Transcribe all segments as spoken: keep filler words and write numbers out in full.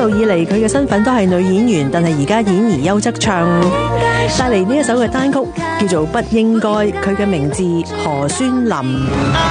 路以嚟佢嘅身份都係女演員，但係而家演而優則唱，帶嚟呢一首嘅單曲叫做《不應該》，佢嘅名字何宣林。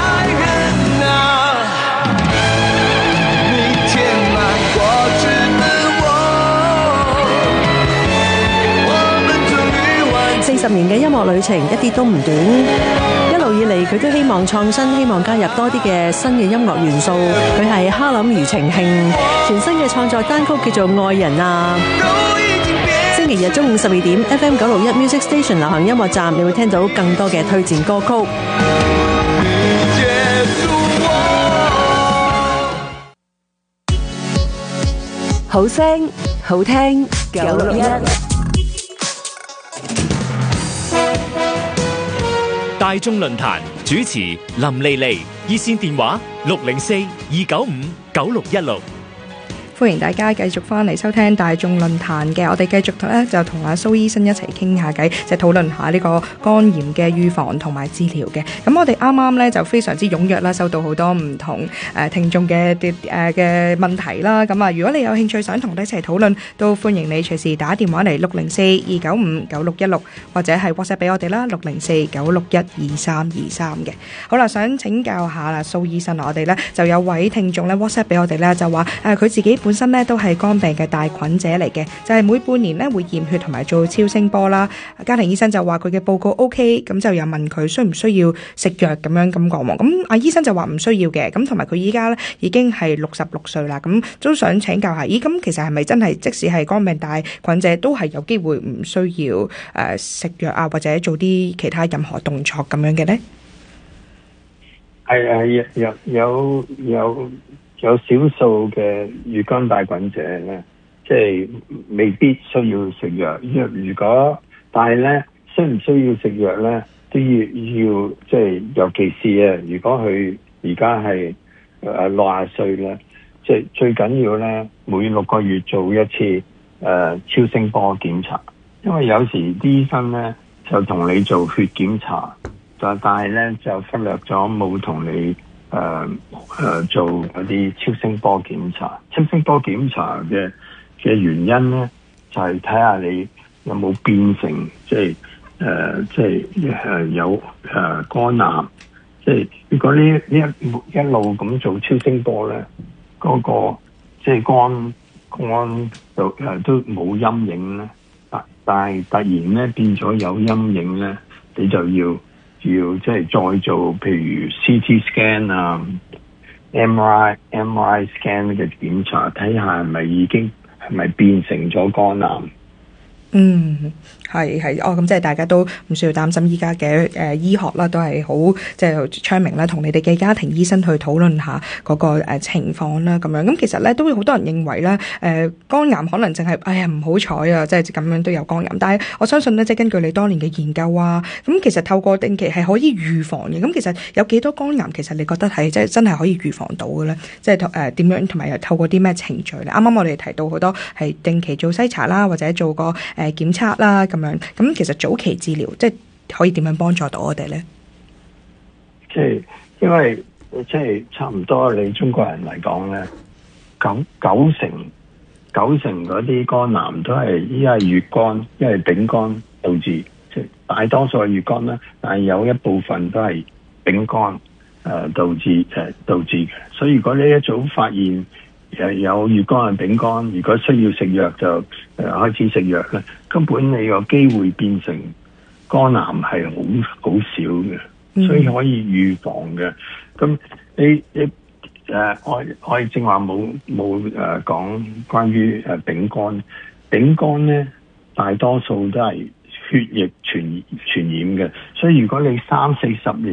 四十年嘅音樂旅程一啲都唔短，一路以嚟佢都希望創新，希望加入多啲嘅新嘅音樂元素。佢係哈林庾澄慶，全新嘅創作單曲叫做《愛人啊》。星期日中午十二點 F M 九六一 Music Station 流行音樂站，你會聽到更多嘅推薦歌曲。好聲好聽九六一。 大眾論壇主持林莉莉，熱線電話六零四二九五九六一六。 歡迎大家繼續翻嚟收聽大眾論壇嘅，我哋繼續咧就同阿蘇醫生一齊傾下偈，就討論下呢個肝炎嘅預防同埋治療嘅。咁我哋啱啱咧就非常之踴躍啦，收到好多唔同誒聽眾嘅啲誒嘅問題啦。咁啊，如果你有興趣想同我哋一齊討論，都歡迎你隨時打電話嚟六零四二九五九六一六，或者係 WhatsApp 俾我哋啦，六零四九六一二三二三嘅。好啦，想請教下啦，蘇醫生，我哋咧就有位聽眾咧 WhatsApp 俾我哋咧，就話誒佢自己本身咧都係肝病嘅帶菌者嚟嘅，就係每半年咧會驗血同埋做超聲波啦。家庭醫生就話佢嘅報告 O K， 咁就又問佢需唔需要食藥咁樣咁講喎。咁阿醫生就話唔需要嘅，咁同埋佢依家咧已經係六十六歲啦，咁都想請教下，咦咁其實係咪真係即使係肝病帶菌者都係有機會唔需要誒食藥啊，或者做啲其他任何動作咁樣嘅咧？ 係係有有有。有少數嘅乙肝帶菌者咧，即係未必需要食藥。如果但係咧，需唔需要食藥咧，都要要即係，尤其是啊，如果佢而家係誒六十歲咧，即係最緊要咧，每六個月做一次誒、呃、超聲波檢查，因為有時啲醫生咧就同你做血檢查，但但係咧就忽略咗冇同你。誒、呃、誒、呃，做嗰啲超聲波檢查，超聲波檢查嘅嘅原因咧，就係睇下你有冇變成即係誒，即係誒、呃、有誒、呃、肝癌。即係如果呢呢一一路咁做超聲波咧，嗰、嗰個即係肝肝就誒都冇陰影咧，但但係突然咧變咗有陰影咧，你就要。要即係再做，譬如 C T scan 啊、M R I、M R I scan 嘅檢查，睇下係咪已經係咪變成咗肝癌。 嗯，係係哦，咁即係大家都唔需要擔心，依家嘅誒醫學啦，都係好即係昌明啦，同你哋嘅家庭醫生去討論下嗰個誒情況啦，咁樣咁其實咧都會好多人認為咧，誒、呃、肝癌可能淨係哎呀唔好彩啊，即係咁樣都有肝癌，但係我相信咧，即係根據你多年嘅研究啊，咁其實透過定期係可以預防嘅。咁其實有幾多肝癌其實你覺得係即係真係可以預防到嘅咧？即係誒點樣同埋又透過啲咩程序咧？啱啱我哋提到好多係定期做篩查啦，或者做個。誒檢測啦咁樣，咁其實早期治療即係可以點樣幫助到我哋咧？ 即係因為即係差唔多，你中國人嚟講咧，九九成九成嗰啲肝癌都係一係乙肝，一係丙肝導致，即係大多數係乙肝啦，但係有一部分都係丙肝誒、呃、導致誒、呃、導致嘅。所以如果你一早發現誒有乙肝係丙肝，如果需要食藥就誒、呃、開始食藥咧，根本你有機會變成肝癌係好好少嘅，所以可以預防嘅。咁你你誒、呃、我我正話冇冇誒講關於誒丙肝，丙肝咧大多數都係血液傳傳染嘅，所以如果你三四十年